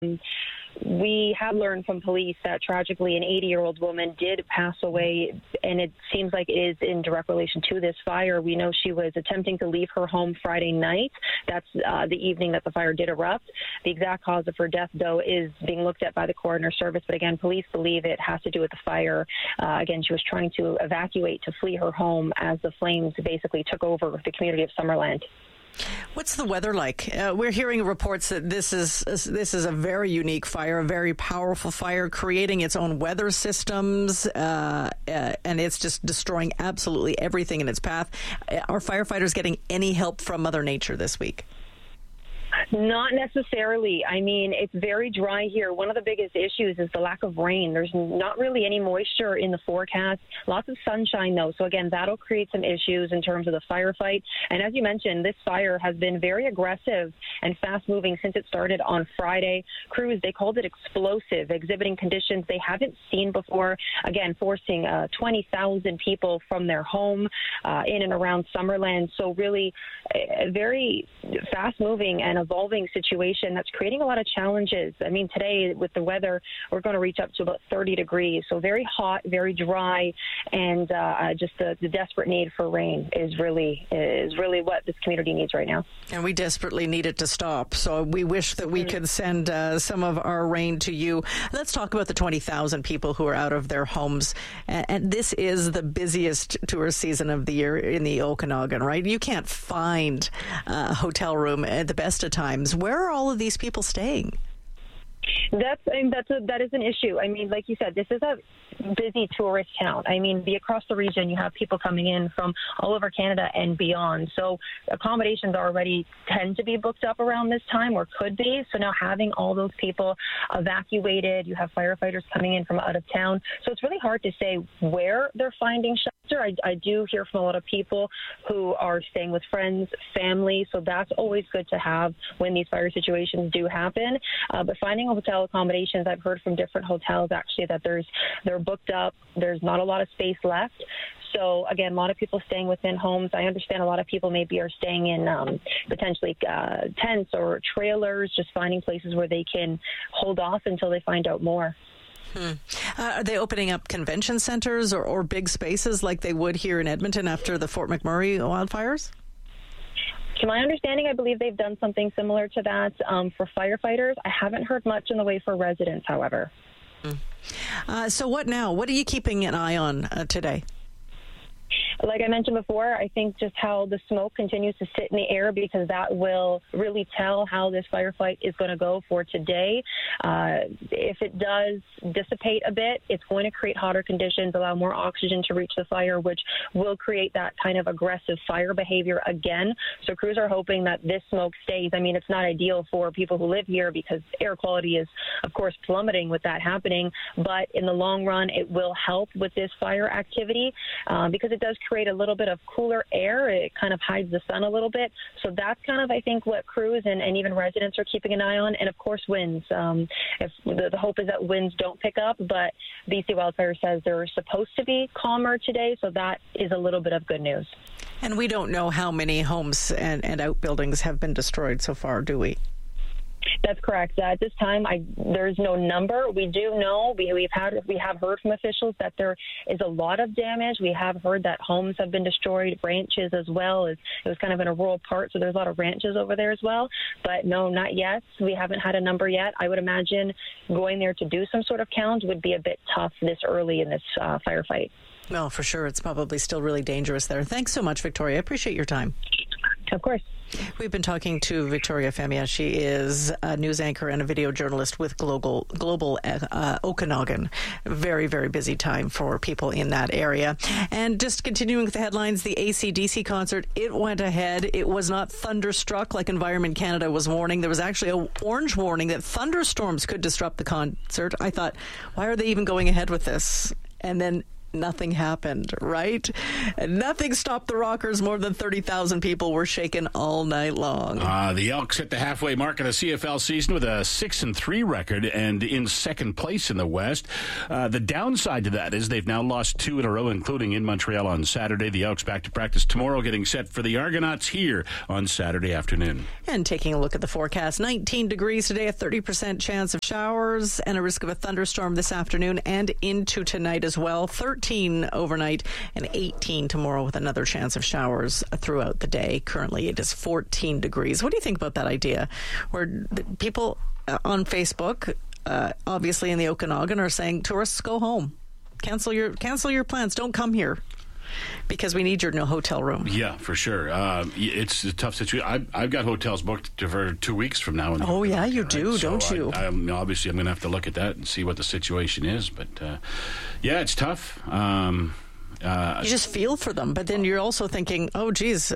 We have learned from police that tragically an 80-year-old woman did pass away, and it seems like it is in direct relation to this fire. We know she was attempting to leave her home Friday night. That's the evening that the fire did erupt. The exact cause of her death, though, is being looked at by the coroner service. But again, police believe it has to do with the fire. Again, she was trying to evacuate to flee her home as the flames basically took over the community of Summerland. What's the weather like? We're hearing reports that this is a very unique fire, a very powerful fire, creating its own weather systems, and it's just destroying absolutely everything in its path. Are firefighters getting any help from Mother Nature this week? Not necessarily. I mean, it's very dry here. One of the biggest issues is the lack of rain. There's not really any moisture in the forecast. Lots of sunshine, though. So, again, that'll create some issues in terms of the firefight. And as you mentioned, this fire has been very aggressive and fast-moving since it started on Friday. Crews, they called it explosive, exhibiting conditions they haven't seen before. Again, forcing 20,000 people from their home in and around Summerland. So, really, a very fast-moving and evolving situation that's creating a lot of challenges. I mean, today with the weather, we're going to reach up to about 30 degrees. So very hot, very dry, and just the desperate need for rain is really what this community needs right now. And we desperately need it to stop. So we wish that we could send some of our rain to you. Let's talk about the 20,000 people who are out of their homes. And this is the busiest tourist season of the year in the Okanagan, right? You can't find a hotel room at the best of times. Where are all of these people staying? That is an issue. I mean, like you said, this is a busy tourist town. I mean, across the region, you have people coming in from all over Canada and beyond. So accommodations already tend to be booked up around this time, or could be. So now having all those people evacuated, you have firefighters coming in from out of town. So it's really hard to say where they're finding shelter. I do hear from a lot of people who are staying with friends, family. So that's always good to have when these fire situations do happen. But finding hotel accommodations, I've heard from different hotels actually that they're booked up. There's not a lot of space left. So again, a lot of people staying within homes. I understand a lot of people maybe are staying in potentially tents or trailers, just finding places where they can hold off until they find out more. Are they opening up convention centers or big spaces like they would here in Edmonton after the Fort McMurray wildfires? To my understanding, I believe they've done something similar to that for firefighters. I haven't heard much in the way for residents, however. So what now? What are you keeping an eye on today? Like I mentioned before, I think just how the smoke continues to sit in the air, because that will really tell how this firefight is going to go for today. If it does dissipate a bit, it's going to create hotter conditions, allow more oxygen to reach the fire, which will create that kind of aggressive fire behavior again. So crews are hoping that this smoke stays. I mean, it's not ideal for people who live here because air quality is, of course, plummeting with that happening. But in the long run, it will help with this fire activity because it does create a little bit of cooler air. It kind of hides the sun a little bit. So that's kind of, I think, what crews and even residents are keeping an eye on. And, of course, winds. If the hope is that winds don't pick up, but BC Wildfire says they're supposed to be calmer today, so that is a little bit of good news. And we don't know how many homes and outbuildings have been destroyed so far, do we? That's correct. At this time, there's no number. We do know, we have heard from officials that there is a lot of damage. We have heard that homes have been destroyed, ranches as well. It was kind of in a rural part, so there's a lot of ranches over there as well. But no, not yet. We haven't had a number yet. I would imagine going there to do some sort of count would be a bit tough this early in this firefight. Well, for sure. It's probably still really dangerous there. Thanks so much, Victoria. I appreciate your time. Of course. We've been talking to Victoria Femia. She is a news anchor and a video journalist with Global Okanagan. Very, very busy time for people in that area. And just continuing with the headlines, the AC/DC concert, it went ahead. It was not thunderstruck like Environment Canada was warning. There was actually an orange warning that thunderstorms could disrupt the concert. I thought, why are they even going ahead with this? And then nothing happened, right? And nothing stopped the Rockers. More than 30,000 people were shaken all night long. The Elks hit the halfway mark of the CFL season with a 6-3 record and in second place in the West. The downside to that is they've now lost 2 in a row, including in Montreal on Saturday. The Elks back to practice tomorrow, getting set for the Argonauts here on Saturday afternoon. And taking a look at the forecast, 19 degrees today, a 30% chance of showers and a risk of a thunderstorm this afternoon and into tonight as well. 13 overnight and 18 tomorrow with another chance of showers throughout the day. Currently it is 14 degrees. What do you think about that idea? Where people on Facebook, obviously in the Okanagan, are saying tourists go home. Cancel your plans. Don't come here. Because we need your hotel room. Yeah, for sure. It's a tough situation. I've got hotels booked for 2 weeks from now. Oh, yeah, you do, right? don't you? Obviously, I'm going to have to look at that and see what the situation is. But, yeah, it's tough. You just feel for them. But then you're also thinking, oh, geez,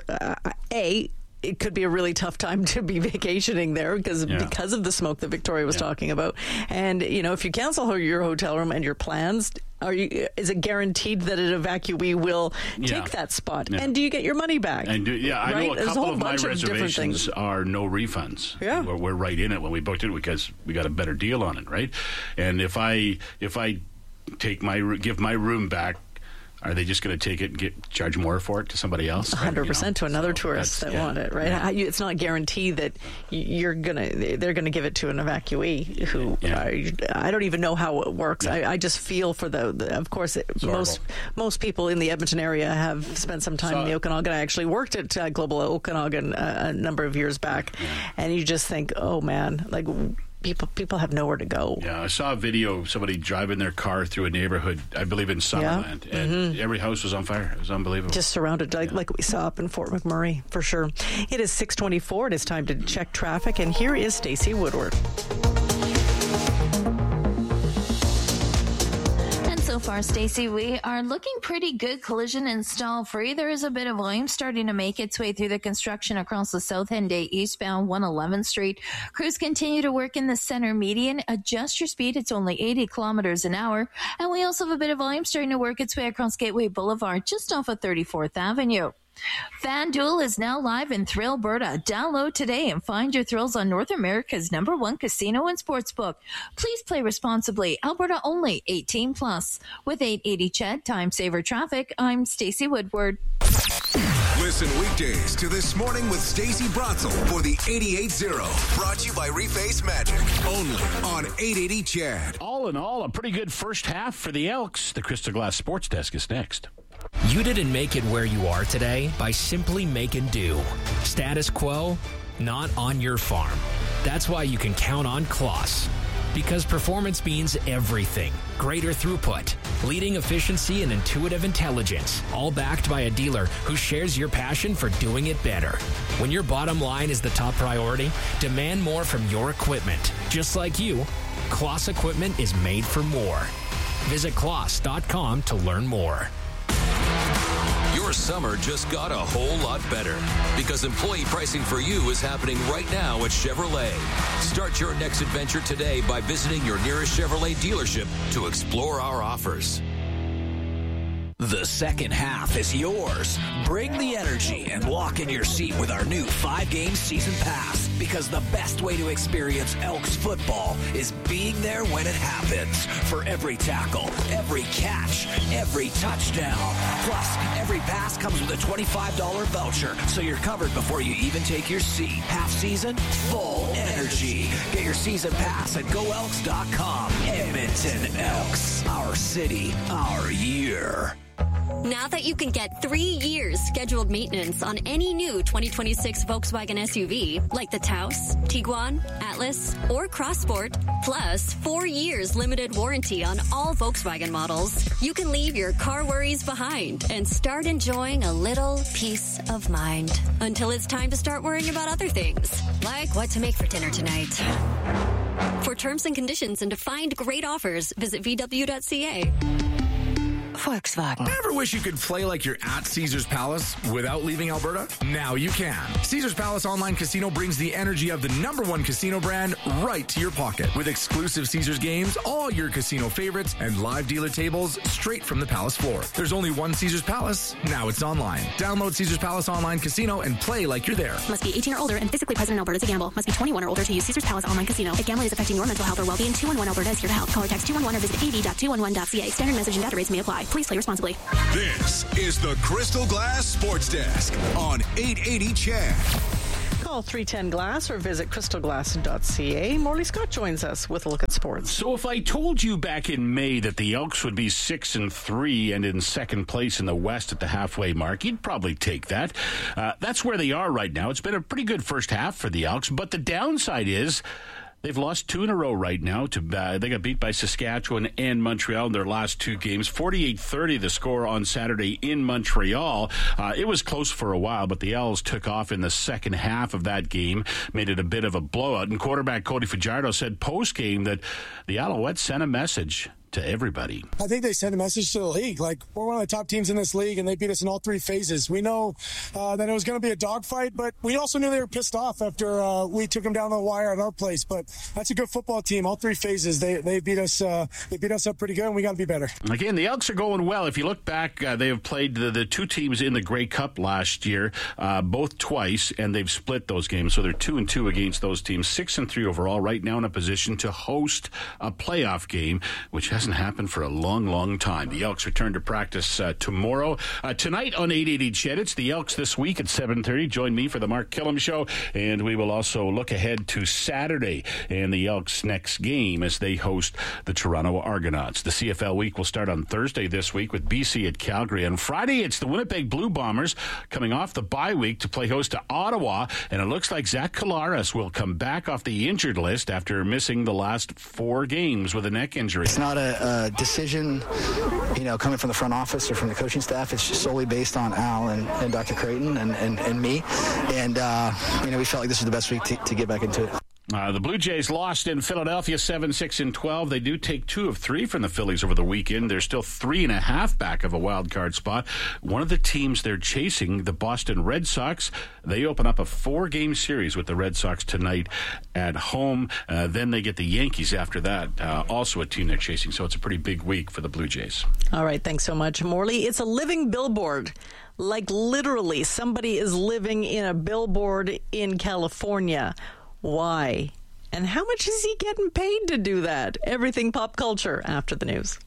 it could be a really tough time to be vacationing there because of the smoke that Victoria was talking about. And, if you cancel your hotel room and your plans, is it guaranteed that an evacuee will take that spot? Yeah. And do you get your money back? I know a couple of my reservations are no refunds. Yeah. We're right in it when we booked it because we got a better deal on it, right? And if I give my room back, are they just going to take it and charge more for it to somebody else? 100% to another tourist that want it, right? Yeah. It's not guaranteed that they're going to give it to an evacuee who I don't even know how it works. Yeah. I just feel for of course, most people in the Edmonton area have spent some time in the Okanagan. I actually worked at Global Okanagan a number of years back, and you just think, oh man, like. People have nowhere to go. Yeah, I saw a video of somebody driving their car through a neighborhood, I believe in Summerland, and every house was on fire. It was unbelievable. Just surrounded like we saw up in Fort McMurray, for sure. It is 6:24. It is time to check traffic, and here is Stacey Woodward. So far, Stacey, we are looking pretty good collision and stall free. There is a bit of volume starting to make its way through the construction across the South End Day eastbound 111th Street. Crews continue to work in the center median. Adjust your speed. It's only 80 kilometers an hour. And we also have a bit of volume starting to work its way across Gateway Boulevard just off of 34th Avenue. FanDuel is now live in Thrillberta. Download today and find your thrills on North America's #1 casino and sportsbook. Please play responsibly. Alberta only. 18 plus. With 880 CHED Time Saver Traffic, I'm Stacey Woodward. Listen weekdays to This Morning with Stacey Bratzel for the 88.0. Brought to you by Reface Magic. Only on 880 CHED. All in all, a pretty good first half for the Elks. The Crystal Glass Sports Desk is next. You didn't make it where you are today by simply making do. Status quo, not on your farm. That's why you can count on Kloss. Because performance means everything. Greater throughput, leading efficiency, and intuitive intelligence. All backed by a dealer who shares your passion for doing it better. When your bottom line is the top priority, demand more from your equipment. Just like you, Kloss equipment is made for more. Visit Kloss.com to learn more. Your summer just got a whole lot better because employee pricing for you is happening right now at Chevrolet. Start your next adventure today by visiting your nearest Chevrolet dealership to explore our offers. The second half is yours. Bring the energy and lock in your seat with our new 5-game season pass, because the best way to experience Elks football is being there when it happens. For every tackle, every catch, every touchdown. Plus, every pass comes with a $25 voucher, so you're covered before you even take your seat. Half season, full energy. Get your season pass at GoElks.com. Edmonton Elks. Our city, our year. Now that you can get 3 years scheduled maintenance on any new 2026 Volkswagen SUV, like the Taos, Tiguan, Atlas, or Crossport, plus 4 years limited warranty on all Volkswagen models, you can leave your car worries behind and start enjoying a little peace of mind. Until it's time to start worrying about other things, like what to make for dinner tonight. For terms and conditions and to find great offers, visit VW.ca. Volkswagen. Ever wish you could play like you're at Caesars Palace without leaving Alberta? Now you can. Caesars Palace Online Casino brings the energy of the #1 casino brand right to your pocket. With exclusive Caesars games, all your casino favorites, and live dealer tables straight from the Palace floor. There's only one Caesars Palace. Now it's online. Download Caesars Palace Online Casino and play like you're there. Must be 18 or older and physically present in Alberta to gamble. Must be 21 or older to use Caesars Palace Online Casino. If gambling is affecting your mental health or well-being, 211 Alberta is here to help. Call or text 211 or visit av.211.ca. Standard message and data rates may apply. Please play responsibly. This is the Crystal Glass Sports Desk on 880 CHED. Call 310-GLASS or visit crystalglass.ca. Morley Scott joins us with a look at sports. So if I told you back in May that the Elks would be 6-3 and in second place in the West at the halfway mark, you'd probably take that. That's where they are right now. It's been a pretty good first half for the Elks, but the downside is they've lost 2 in a row right now. They got beat by Saskatchewan and Montreal in their last 2 games. 48-30 the score on Saturday in Montreal. It was close for a while, but the Els took off in the second half of that game, made it a bit of a blowout. And quarterback Cody Fajardo said post-game that the Alouettes sent a message to everybody. I think they sent a message to the league. Like, we're one of the top teams in this league, and they beat us in all 3 phases. We know that it was going to be a dogfight, but we also knew they were pissed off after we took them down the wire at our place. But that's a good football team. All 3 phases, they beat us. They beat us up pretty good, and we got to be better. Again, the Elks are going well. If you look back, they have played the 2 teams in the Grey Cup last year, both twice, and they've split those games. So they're 2-2 against those teams, 6-3 overall. Right now in a position to host a playoff game, which hasn't happened for a long, long time. The Elks return to practice tomorrow. Tonight on 880 CHED, it's the Elks this week at 7:30. Join me for the Mark Killam Show, and we will also look ahead to Saturday and the Elks' next game as they host the Toronto Argonauts. The CFL week will start on Thursday this week with BC at Calgary. On Friday, it's the Winnipeg Blue Bombers coming off the bye week to play host to Ottawa, and it looks like Zach Collaros will come back off the injured list after missing the last 4 games with a neck injury. It's not a decision, coming from the front office or from the coaching staff. It's just solely based on Al and Dr. Creighton and me. And, we felt like this was the best week to get back into it. The Blue Jays lost in Philadelphia 7-6-12. They do take 2 of 3 from the Phillies over the weekend. They're still 3.5 back of a wild card spot. One of the teams they're chasing, the Boston Red Sox, they open up a 4-game series with the Red Sox tonight at home. Then they get the Yankees after that, also a team they're chasing. So it's a pretty big week for the Blue Jays. All right, thanks so much, Morley. It's a living billboard. Like literally, somebody is living in a billboard in California. Why? And how much is he getting paid to do that? Everything pop culture after the news.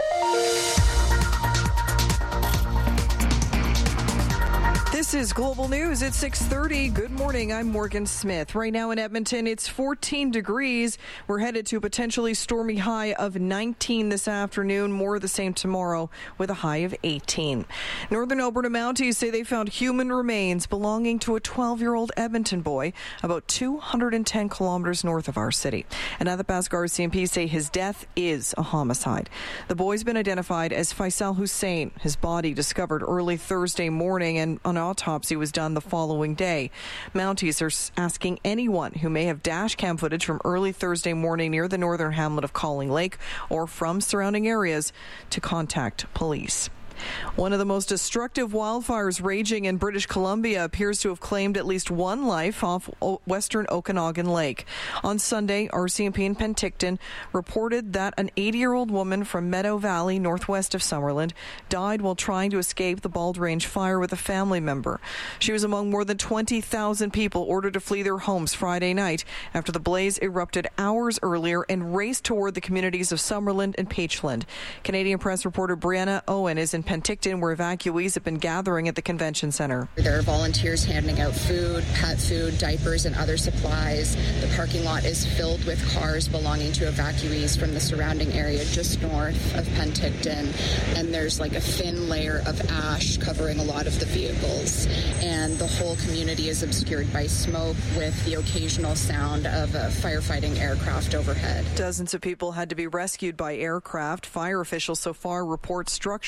This is Global News at 6:30. Good morning. I'm Morgan Smith. Right now in Edmonton, it's 14 degrees. We're headed to a potentially stormy high of 19 this afternoon. More of the same tomorrow with a high of 18. Northern Alberta Mounties say they found human remains belonging to a 12-year-old Edmonton boy about 210 kilometers north of our city. And Athabasca RCMP say his death is a homicide. The boy's been identified as Faisal Hussein. His body discovered early Thursday morning, and an autopsy was done the following day. Mounties are asking anyone who may have dash cam footage from early Thursday morning near the northern hamlet of Calling Lake or from surrounding areas to contact police. One of the most destructive wildfires raging in British Columbia appears to have claimed at least 1 life off western Okanagan Lake. On Sunday, RCMP in Penticton reported that an 80-year-old woman from Meadow Valley, northwest of Summerland, died while trying to escape the Bald Range fire with a family member. She was among more than 20,000 people ordered to flee their homes Friday night after the blaze erupted hours earlier and raced toward the communities of Summerland and Peachland. Canadian Press reporter Brianna Owen is in Penticton, where evacuees have been gathering at the convention center. There are volunteers handing out food, pet food, diapers, and other supplies. The parking lot is filled with cars belonging to evacuees from the surrounding area just north of Penticton. And there's like a thin layer of ash covering a lot of the vehicles. And the whole community is obscured by smoke with the occasional sound of a firefighting aircraft overhead. Dozens of people had to be rescued by aircraft. Fire officials so far report structures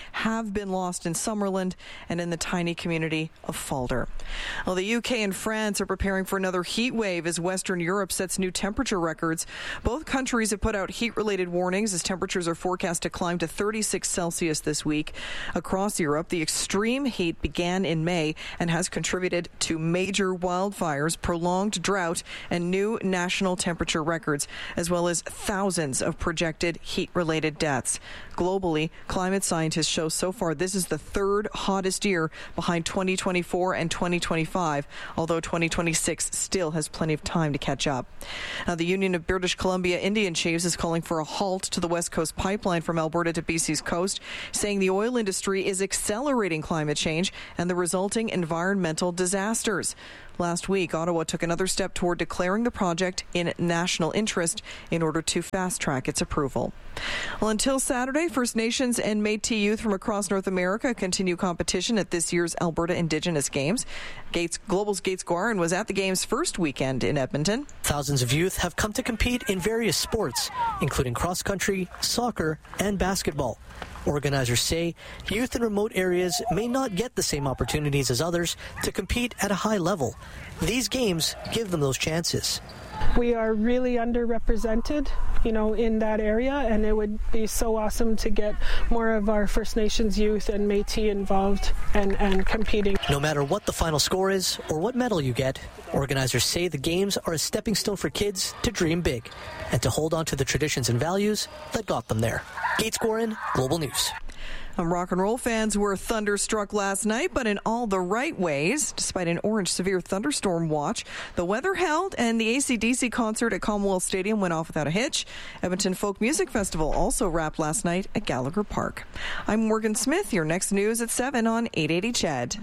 have been lost in Summerland and in the tiny community of Falder. Well, the UK and France are preparing for another heat wave as Western Europe sets new temperature records. Both countries have put out heat-related warnings as temperatures are forecast to climb to 36 Celsius this week. Across Europe, the extreme heat began in May and has contributed to major wildfires, prolonged drought, and new national temperature records, as well as thousands of projected heat-related deaths. Globally, climate scientists show so far this is the third hottest year behind 2024 and 2025, although 2026 still has plenty of time to catch up. Now, the Union of British Columbia Indian Chiefs is calling for a halt to the West Coast pipeline from Alberta to BC's coast, saying the oil industry is accelerating climate change and the resulting environmental disasters. Last week, Ottawa took another step toward declaring the project in national interest in order to fast-track its approval. Well, until Saturday, First Nations and Métis youth from across North America continue competition at this year's Alberta Indigenous Games. Global's Gates Guarin was at the Games' first weekend in Edmonton. Thousands of youth have come to compete in various sports, including cross-country, soccer, and basketball. Organizers say youth in remote areas may not get the same opportunities as others to compete at a high level. These games give them those chances. We are really underrepresented, in that area, and it would be so awesome to get more of our First Nations youth and Métis involved and competing. No matter what the final score is or what medal you get, organizers say the games are a stepping stone for kids to dream big and to hold on to the traditions and values that got them there. Gates Guarin, Global News. Rock and roll fans were thunderstruck last night, but in all the right ways. Despite an orange severe thunderstorm watch, the weather held and the AC/DC concert at Commonwealth Stadium went off without a hitch. Edmonton Folk Music Festival also wrapped last night at Gallagher Park. I'm Morgan Smith. Your next news at 7 on 880 CHED.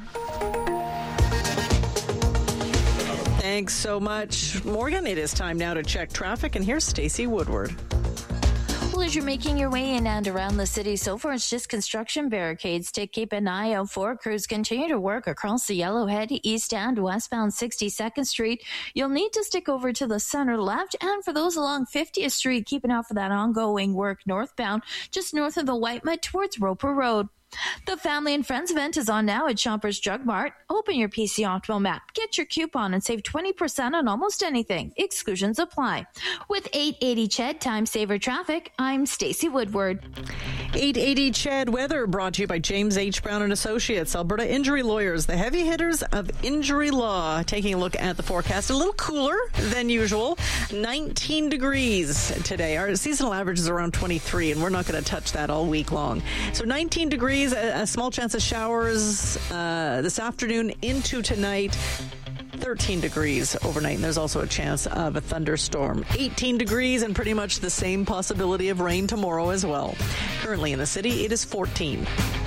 Thanks so much, Morgan. It is time now to check traffic, and here's Stacey Woodward. Well, as you're making your way in and around the city, so far it's just construction barricades to keep an eye out for. Crews continue to work across the Yellowhead, east and westbound 62nd Street. You'll need to stick over to the center left, and for those along 50th Street, keep an eye out for that ongoing work northbound, just north of the Whitemud towards Roper Road. The Family and Friends event is on now at Shoppers Drug Mart. Open your PC Optimal map, get your coupon, and save 20% on almost anything. Exclusions apply. With 880 CHED Time Saver Traffic, I'm Stacey Woodward. 880 CHED weather brought to you by James H. Brown and Associates, Alberta Injury Lawyers, the heavy hitters of injury law. Taking a look at the forecast, a little cooler than usual. 19 degrees today. Our seasonal average is around 23, and we're not going to touch that all week long. So 19 degrees. A small chance of showers this afternoon into tonight. 13 degrees overnight, and there's also a chance of a thunderstorm. 18 degrees and pretty much the same possibility of rain tomorrow as well. Currently in the city, it is 14.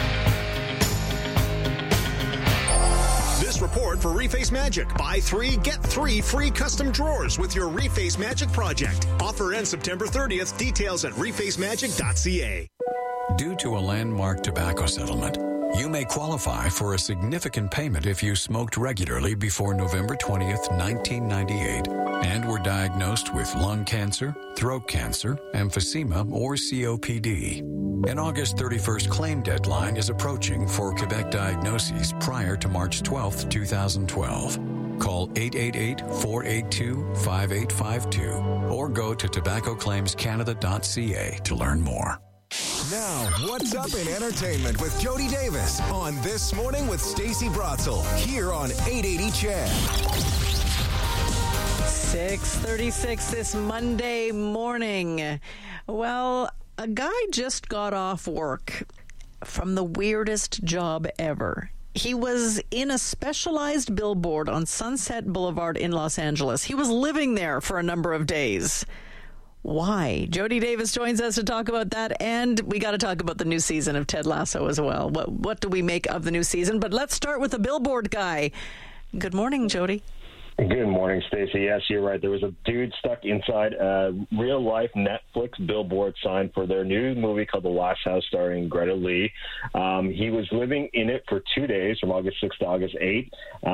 This report for Reface Magic. Buy 3, get 3 free custom drawers with your Reface Magic project. Offer ends September 30th. Details at refacemagic.ca. Due to a landmark tobacco settlement, you may qualify for a significant payment if you smoked regularly before November 20th, 1998, and were diagnosed with lung cancer, throat cancer, emphysema, or COPD. An August 31st claim deadline is approaching for Quebec diagnoses prior to March 12th, 2012. Call 888-482-5852 or go to tobaccoclaimscanada.ca to learn more. Now, what's up in entertainment with Jody Davis on This Morning with Stacey Brotzel here on 880 CHED. 6:36 this Monday morning. Well, a guy just got off work from the weirdest job ever. He was in a specialized billboard on Sunset Boulevard in Los Angeles. He was living there for a number of days. Why? Jody Davis joins us to talk about that, and we got to talk about the new season of Ted Lasso as well. What do we make of the new season? But let's start with the billboard guy. Good morning, Jody. Good morning, Stacey. Yes, you're right. There was a dude stuck inside a real-life Netflix billboard sign for their new movie called The Last House starring Greta Lee. He was living in it for 2 days, from August 6th to August 8th.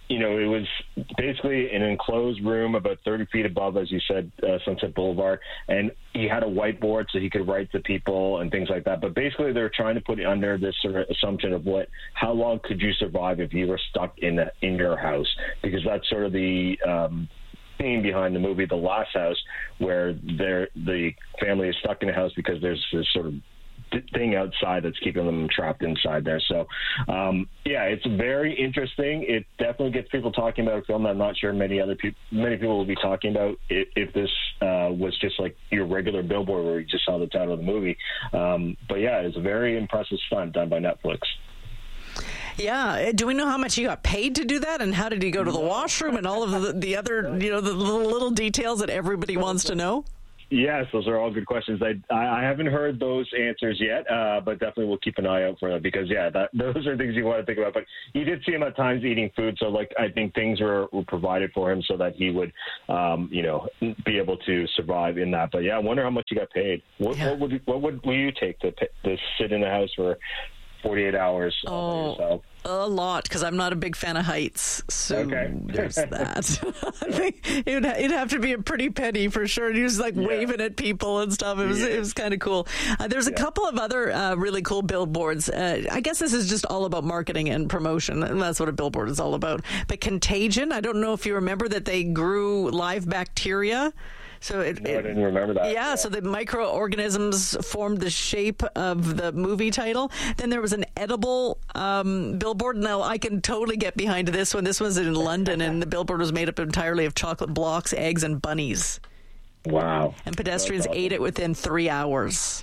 it was basically an enclosed room about 30 feet above, as you said, Sunset Boulevard. And he had a whiteboard so he could write to people and things like that. But basically, they're trying to put it under this sort of assumption of how long could you survive if you were stuck in your house? Because that's sort of the theme behind the movie, The Last House, where the family is stuck in a house because there's this sort of thing outside that's keeping them trapped inside there. So, it's very interesting. It definitely gets people talking about a film that I'm not sure many people will be talking about if this was just like your regular billboard where you just saw the title of the movie. But yeah, it's a very impressive stunt done by Netflix. Yeah. Do we know how much he got paid to do that, and how did he go to the washroom, and all of the other, the little details that everybody wants to know? Yes, those are all good questions. I haven't heard those answers yet, but definitely we'll keep an eye out for that because, those are things you want to think about. But you did see him at times eating food, so I think things were provided for him so that he would, be able to survive in that. But yeah, I wonder how much he got paid. What would you take to sit in the house for 48 hours by yourself? A lot, because I'm not a big fan of heights. So there's that. I think it'd have to be a pretty penny for sure. He was waving at people and stuff. It was kind of cool. There's a couple of other really cool billboards. I guess this is just all about marketing and promotion, and that's what a billboard is all about. But Contagion, I don't know if you remember that they grew live bacteria. So I didn't remember that. Yeah, so the microorganisms formed the shape of the movie title. Then there was an edible billboard. Now, I can totally get behind this one. This was in London, and the billboard was made up entirely of chocolate blocks, eggs, and bunnies. Wow. And pedestrians ate it within 3 hours.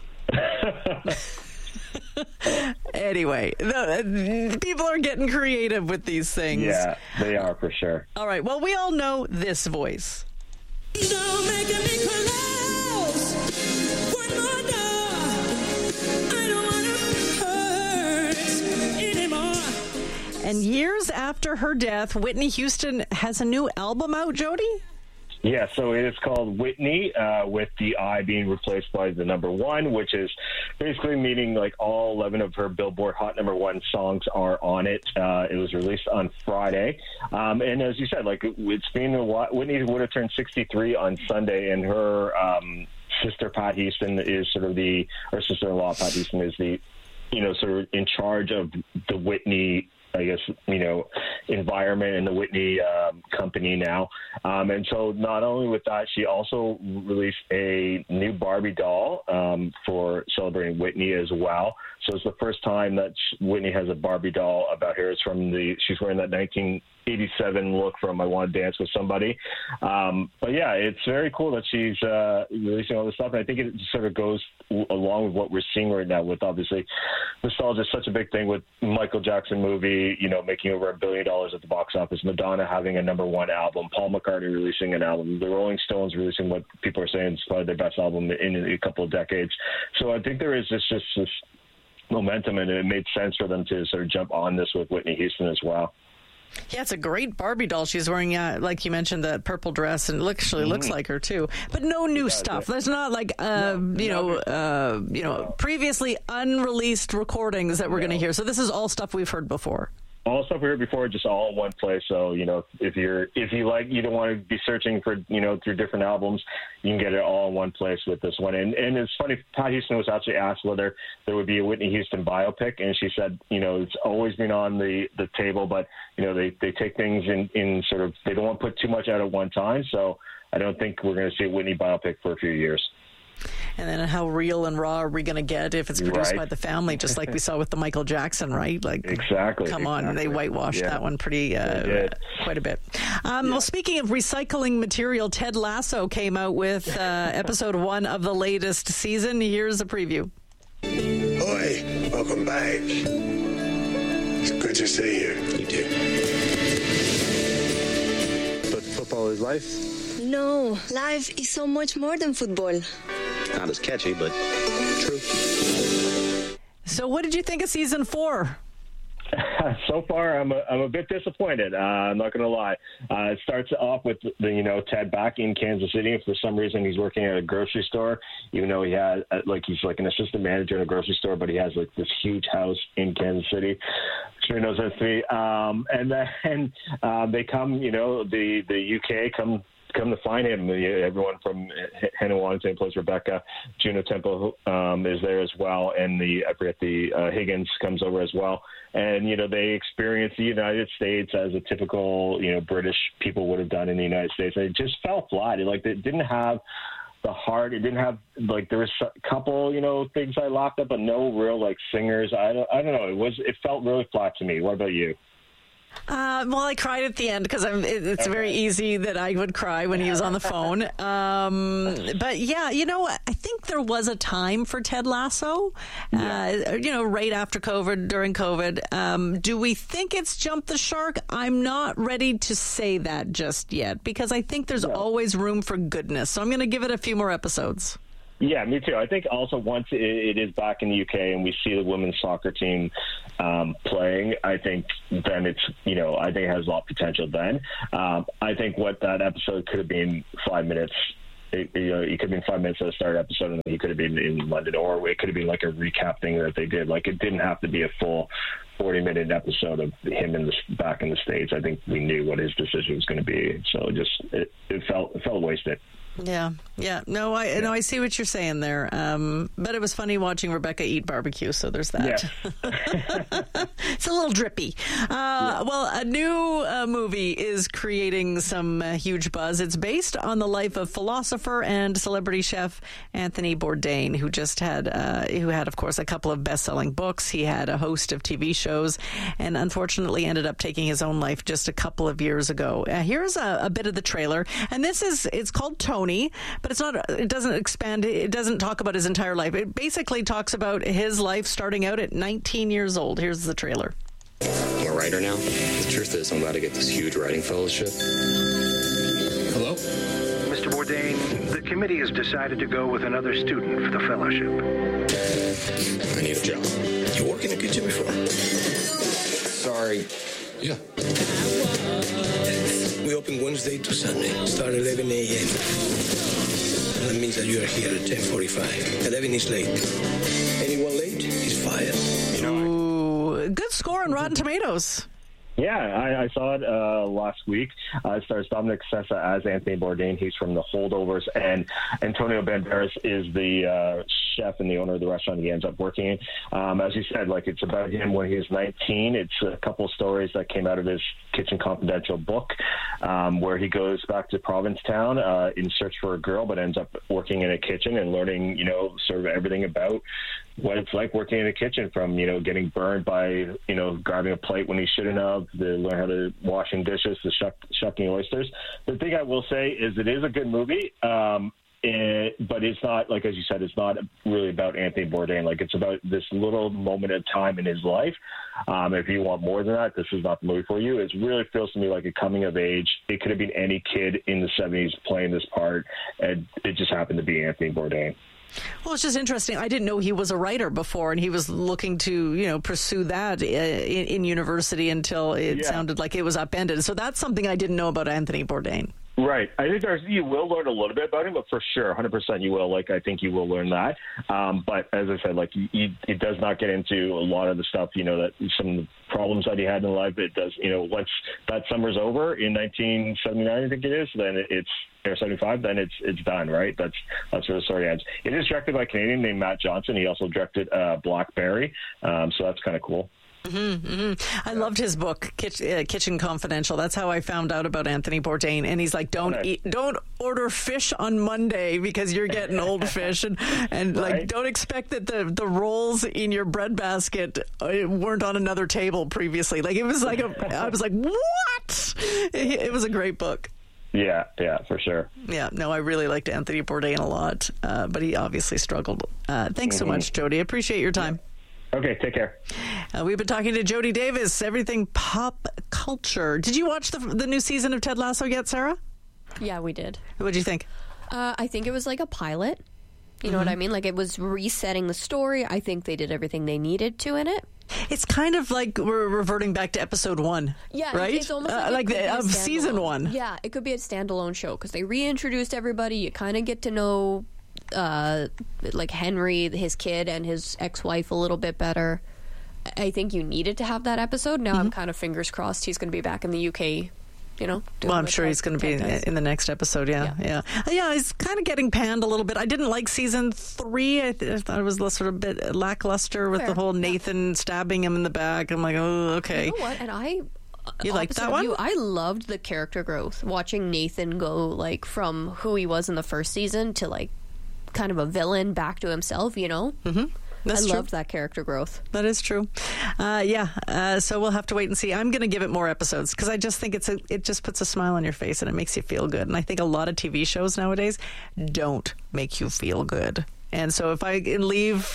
Anyway, people are getting creative with these things. Yeah, they are for sure. All right, well, we all know this voice. Don't make me close one more door. I don't want to hurt anymore. And years after her death, Whitney Houston has a new album out, Jody? Yeah, so it is called Whitney, with the I being replaced by the number one, which is basically meaning all 11 of her Billboard Hot number one songs are on it. It was released on Friday. And as you said, it's been a lot. Whitney would have turned 63 on Sunday, and her sister, Pat Houston, is sort of her sister-in-law, Pat Houston, is the, sort of in charge of the Whitney, I guess, environment and the Whitney company now. And so not only with that, she also released a new Barbie doll for celebrating Whitney as well. So it's the first time that Whitney has a Barbie doll about her. It's she's wearing that 1987 look from I Want to Dance with Somebody. But yeah, it's very cool that she's releasing all this stuff. And I think it sort of goes along with what we're seeing right now with, obviously, nostalgia is such a big thing with Michael Jackson movie, making over $1 billion at the box office, Madonna having a number one album, Paul McCartney releasing an album, the Rolling Stones releasing what people are saying is probably their best album in a couple of decades. So I think there is just this momentum, and it made sense for them to sort of jump on this with Whitney Houston as well. Yeah, it's a great Barbie doll. She's wearing, like you mentioned, that purple dress, and looks like her too. But no new stuff. There's not previously unreleased recordings that we're going to hear. So this is all stuff we've heard before. All stuff we heard before, just all in one place. So, you don't want to be searching for, through different albums, you can get it all in one place with this one. And it's funny, Pat Houston was actually asked whether there would be a Whitney Houston biopic, and she said, it's always been on the table, but, they take things in sort of, they don't want to put too much out at one time. So I don't think we're going to see a Whitney biopic for a few years. And then how real and raw are we going to get if it's produced by the family, just like we saw with the Michael Jackson, right? Exactly. Come on, they whitewashed that one quite a bit. Well, speaking of recycling material, Ted Lasso came out with episode 1 of the latest season. Here's a preview. Oi, welcome back. It's good to see you. You too. But football is life? No, life is so much more than football. Not as catchy, but true. So what did you think of season 4? So far, I'm a bit disappointed. I'm not going to lie. It starts off with Ted back in Kansas City. For some reason, he's working at a grocery store, even though he has he's like an assistant manager in a grocery store, but he has like this huge house in Kansas City. Sure knows that to me. And then they come, the UK come to find him. Everyone from Hannah Waddington plays Rebecca. Juno Temple is there as well, and Higgins comes over as well. And they experience the United States as a typical British people would have done in the United States. And it just fell flat. It didn't have the heart. It didn't have there was a couple things I laughed at, but no real singers. I don't know. It felt really flat to me. What about you? Well, I cried at the end because it's very easy that I would cry when he was on the phone. But yeah, I think there was a time for Ted Lasso, right after COVID, during COVID. Do we think it's jumped the shark? I'm not ready to say that just yet because I think there's always room for goodness. So I'm going to give it a few more episodes. Yeah, me too. I think also once it is back in the UK and we see the women's soccer team playing, I think then it's, I think it has a lot of potential then. I think what that episode could have been 5 minutes. It could have been 5 minutes at the start of the episode, and he could have been in London, or it could have been like a recap thing that they did. It didn't have to be a full 40-minute episode of him back in the States. I think we knew what his decision was going to be, so it felt wasted. Yeah. No, I see what you're saying there. But it was funny watching Rebecca eat barbecue, so there's that. Yeah. It's a little drippy. Well, a new movie is creating some huge buzz. It's based on the life of philosopher and celebrity chef Anthony Bourdain, who had, of course, a couple of best-selling books. He had a host of TV shows, and unfortunately ended up taking his own life just a couple of years ago. Here's a bit of the trailer, and it's called Tony. But it doesn't expand. It doesn't talk about his entire life. It basically talks about his life starting out at 19 years old. Here's the trailer. I'm a writer now. The truth is, I'm about to get this huge writing fellowship. Hello? Mr. Bourdain, the committee has decided to go with another student for the fellowship. I need a job. You worked in a kitchen before? Sorry. Yeah. We open Wednesday to Sunday, start 11 a.m. That means that you are here at 10:45. 11 is late. Anyone late is fired. Ooh, good score on Rotten Tomatoes. Yeah, I saw it last week. It stars Dominic Sessa as Anthony Bourdain. He's from The Holdovers, and Antonio Banderas is the chef and the owner of the restaurant he ends up working in. As you said, it's about him when he was 19. It's a couple of stories that came out of his Kitchen Confidential book, where he goes back to Provincetown in search for a girl, but ends up working in a kitchen and learning, sort of everything about what it's like working in a kitchen, from getting burned by grabbing a plate when he shouldn't have, to learn how to washing dishes, to shucking oysters. The thing I will say is it is a good movie, but it's not, as you said, it's not really about Anthony Bourdain. It's about this little moment of time in his life. If you want more than that, this is not the movie for you. It really feels to me like a coming of age. It could have been any kid in the 70s playing this part, and it just happened to be Anthony Bourdain. Well, it's just interesting. I didn't know he was a writer before, and he was looking to, pursue that in university until it sounded like it was upended. So that's something I didn't know about Anthony Bourdain. Right. I think you will learn a little bit about him, but for sure, 100% you will. I think you will learn that. But as I said, it does not get into a lot of the stuff, that some of the problems that he had in life. It does, once that summer's over in 1979, I think it is, then it's, or 75, then it's done, right? That's where the story ends. It is directed by a Canadian named Matt Johnson. He also directed Blackberry, so that's kind of cool. Mm-hmm, mm-hmm. I loved his book, Kitchen Confidential. That's how I found out about Anthony Bourdain. And he's like, don't order fish on Monday because you're getting old fish, and right? Don't expect that the rolls in your bread basket weren't on another table previously. It was I was like, what? It was a great book. Yeah, for sure. Yeah, no, I really liked Anthony Bourdain a lot, but he obviously struggled. Thanks so much, Jody. Appreciate your time. Okay, take care. We've been talking to Jody Davis, everything pop culture. Did you watch the new season of Ted Lasso yet, Sarah? Yeah, we did. What did you think? I think it was like a pilot. You know what I mean? It was resetting the story. I think they did everything they needed to in it. It's kind of like we're reverting back to episode 1. Yeah, right? It's almost like of season 1. Yeah, it could be a standalone show because they reintroduced everybody. You kind of get to know like Henry, his kid, and his ex-wife a little bit better. I think you needed to have that episode. Now I'm kind of fingers crossed he's going to be back in the UK. Well, I'm sure he's going to be in the next episode. Yeah. He's kind of getting panned a little bit. I didn't like season 3. I thought it was sort of a bit lackluster with the whole Nathan stabbing him in the back. I'm like, oh, okay. You know what? And you liked that one? I loved the character growth. Watching Nathan go like from who he was in the first season to like kind of a villain back to himself. Mm-hmm. I loved that character growth. That is true. So we'll have to wait and see. I'm going to give it more episodes because I just think it just puts a smile on your face and it makes you feel good. And I think a lot of TV shows nowadays don't make you feel good. And so if I can leave,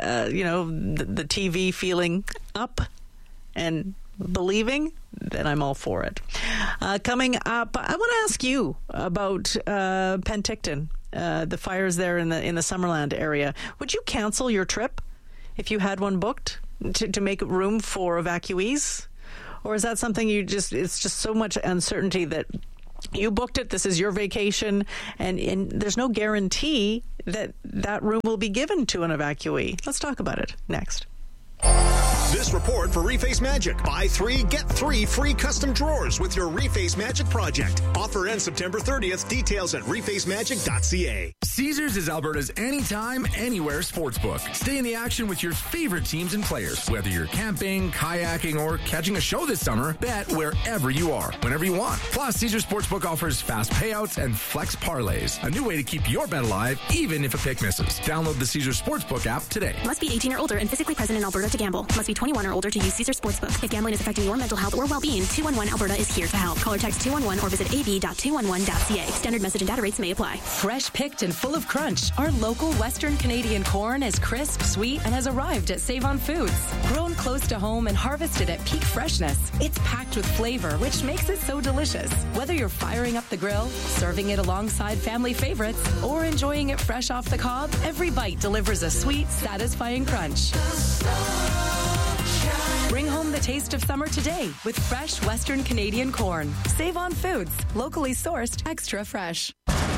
the TV feeling up and believing, then I'm all for it. Coming up, I want to ask you about Penticton. The fires there in the Summerland area. Would you cancel your trip if you had one booked to make room for evacuees? Or is that something it's just so much uncertainty that you booked it, this is your vacation, and there's no guarantee that room will be given to an evacuee? Let's talk about it next. This report for Reface Magic. Buy 3, get 3 free custom drawers with your Reface Magic project. Offer ends September 30th. Details at refacemagic.ca. Caesars is Alberta's anytime, anywhere sportsbook. Stay in the action with your favorite teams and players. Whether you're camping, kayaking, or catching a show this summer, bet wherever you are, whenever you want. Plus, Caesars Sportsbook offers fast payouts and flex parlays. A new way to keep your bet alive, even if a pick misses. Download the Caesars Sportsbook app today. Must be 18 or older and physically present in Alberta to gamble. Must be 21 or older to use Caesars Sportsbook. If gambling is affecting your mental health or well-being, 211 Alberta is here to help. Call or text 211 or visit ab.211.ca. Standard message and data rates may apply. Fresh picked and full of crunch, our local Western Canadian corn is crisp, sweet, and has arrived at Save On Foods. Grown close to home and harvested at peak freshness, it's packed with flavor, which makes it so delicious. Whether you're firing up the grill, serving it alongside family favorites, or enjoying it fresh off the cob, every bite delivers a sweet, satisfying crunch. Bring home the taste of summer today with fresh Western Canadian corn. Save On Foods, locally sourced, extra fresh.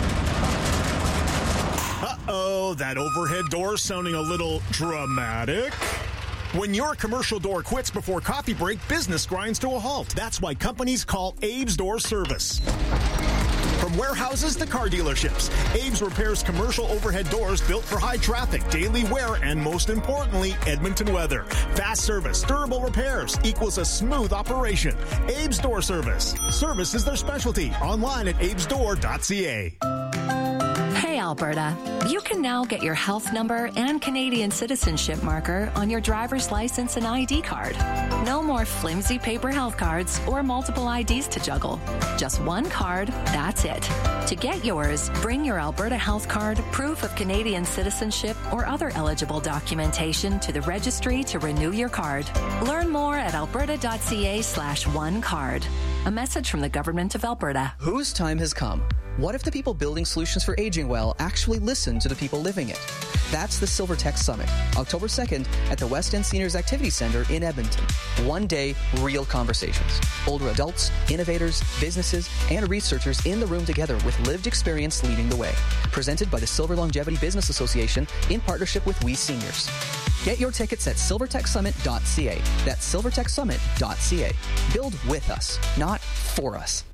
Uh-oh, that overhead door sounding a little dramatic. When your commercial door quits before coffee break, business grinds to a halt. That's why companies call Abe's Door Service. From warehouses to car dealerships, Abe's repairs commercial overhead doors built for high traffic, daily wear, and most importantly, Edmonton weather. Fast service, durable repairs equals a smooth operation. Abe's Door Service. Service is their specialty. Online at abesdoor.ca. Hey Alberta, you can now get your health number and Canadian citizenship marker on your driver's license and ID card. No more flimsy paper health cards or multiple IDs to juggle. Just one card, that's it. To get yours, bring your Alberta health card, proof of Canadian citizenship, or other eligible documentation to the registry to renew your card. Learn more at alberta.ca/onecard. A message from the Government of Alberta. Whose time has come? What if the people building solutions for aging well actually listen to the people living it? That's the Silver Tech Summit, October 2nd at the West End Seniors Activity Center in Edmonton. One day, real conversations. Older adults, innovators, businesses, and researchers in the room together with lived experience leading the way. Presented by the Silver Longevity Business Association in partnership with We Seniors. Get your tickets at silvertechsummit.ca. That's silvertechsummit.ca. Build with us, not for us.